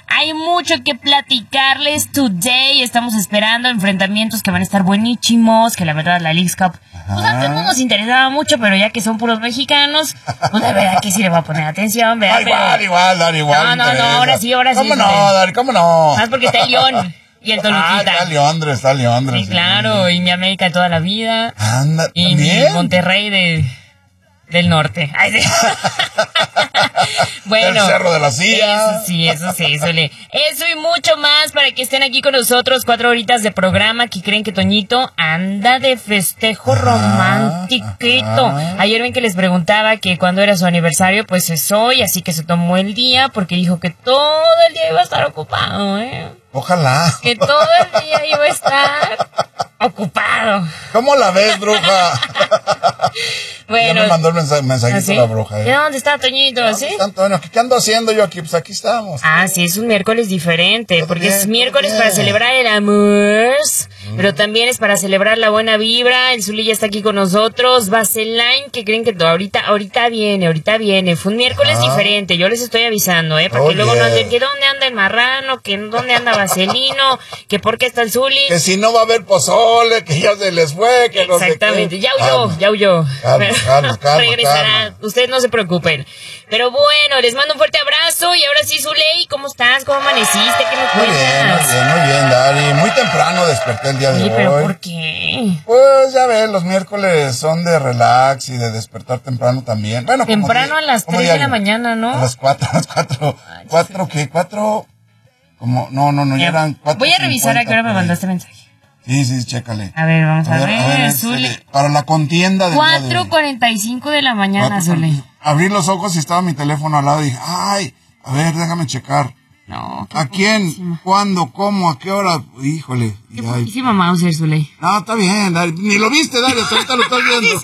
Hay mucho que platicarles today. Estamos esperando enfrentamientos que van a estar buenísimos, que la verdad la Leagues Cup pues antes no nos interesaba mucho, pero ya que son puros mexicanos, pues la verdad que sí le voy a poner atención, ¿verdad? Igual. No, ahora sí. ¿Cómo no, Dari? ¿Cómo no? Más porque está el León y el Toluquita. Está Leondres. Sí, claro, y mi América de toda la vida. Anda, y ¿también? mi Monterrey del norte. Ay, sí. Bueno, el Cerro de la Silla. Eso sí, Zule. Eso y mucho más para que estén aquí con nosotros. 4 horitas de programa que creen que Toñito anda de festejo romantiquito. Ayer ven que les preguntaba que cuándo era su aniversario, pues es hoy, así que se tomó el día porque dijo que todo el día iba a estar ocupado, Ojalá. Que todo el día iba a estar ocupado. ¿Cómo la ves, bruja? Bueno. Ya me mandó el mensajito ¿sí? la bruja. ¿Y dónde está Toñito? ¿Sí? Antonio, ¿qué ando haciendo yo aquí? Pues aquí estamos. Sí, es un miércoles diferente, porque es miércoles para celebrar el amor, pero también es para celebrar la buena vibra. El Zuli ya está aquí con nosotros. Vaseline, que creen que ahorita viene. Fue un miércoles diferente, yo les estoy avisando, para que luego no anden, que dónde anda el marrano, que dónde anda Vaselino, que por qué está el Zuli. Que si no va a haber pozole, que ya se les fue, que exactamente, no sé qué. ya huyó. Calma. Regresará, ustedes no se preocupen. Pero bueno, les mando un fuerte abrazo. Y ahora sí, Zuley, ¿cómo estás? ¿Cómo amaneciste? ¿Qué me cuentas? Muy bien, Dari. Muy temprano desperté el día de hoy. ¿Pero por qué? Pues ya ves, los miércoles son de relax y de despertar temprano también. Bueno, temprano a las 3 de la mañana, ¿no? A las 4. ¿4 qué? ¿4? Como, no, ya eran 4. Voy a revisar a qué hora me mandaste mensaje. Sí, chécale. A ver, vamos a ver, Zuli. Para la contienda de 4:45 de la mañana, Zuli. Abrí los ojos y estaba mi teléfono al lado y dije, ay, a ver, déjame checar. No. ¿A quién? ¿Cuándo? ¿Cómo? ¿A qué hora? Híjole. Qué poquísima Mauser, Zuli. No, está bien, Dari. Ni lo viste, Dari, ahorita lo estás viendo.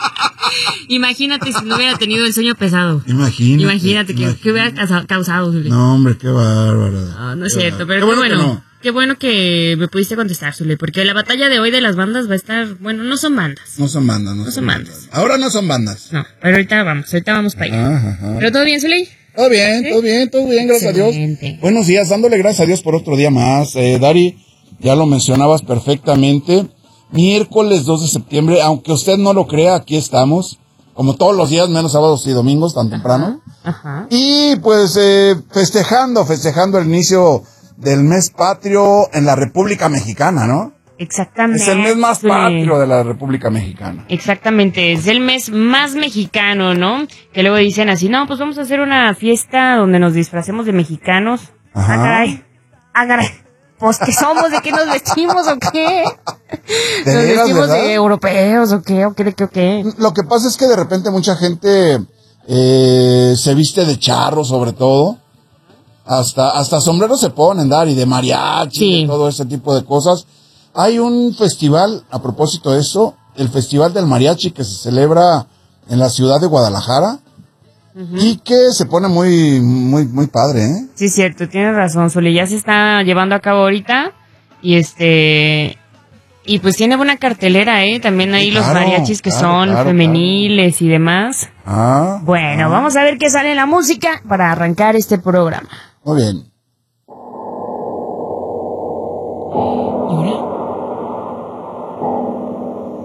Imagínate si no hubiera tenido el sueño pesado. Imagínate que hubiera causado, Zuli. No, hombre, qué bárbaro. No es cierto, pero qué bueno. Qué bueno que me pudiste contestar, Zule, porque la batalla de hoy de las bandas va a estar, bueno, no son bandas. No son bandas. Ahora no son bandas. No, pero ahorita vamos para allá. Ajá. ¿Pero todo bien, Zule? Todo bien, gracias a Dios. Buenos días, dándole gracias a Dios por otro día más. Dari, ya lo mencionabas perfectamente. Miércoles 2 de septiembre, aunque usted no lo crea, aquí estamos. Como todos los días, menos sábados y domingos, tan temprano. Ajá. Y pues festejando el inicio del mes patrio en la República Mexicana, ¿no? Exactamente. Es el mes más patrio de la República Mexicana. Exactamente, es el mes más mexicano, ¿no? Que luego dicen así, no, pues vamos a hacer una fiesta donde nos disfracemos de mexicanos. Ajá. Caray. Pues, ¿qué somos? ¿De qué nos vestimos o qué? ¿Nos vestimos ¿verdad? de europeos o qué? ¿O qué? Lo que pasa es que de repente mucha gente se viste de charro, sobre todo. Hasta sombreros se ponen, Dari, de mariachi, de todo ese tipo de cosas. Hay un festival, a propósito de eso, el Festival del Mariachi que se celebra en la ciudad de Guadalajara. Y que se pone muy padre, ¿eh? Sí, es cierto, tienes razón, Zuli, ya se está llevando a cabo ahorita. Y pues tiene buena cartelera, ¿eh? También hay los mariachis que son femeniles y demás. Bueno, vamos a ver qué sale en la música para arrancar este programa. Muy bien. ¿Y ahora?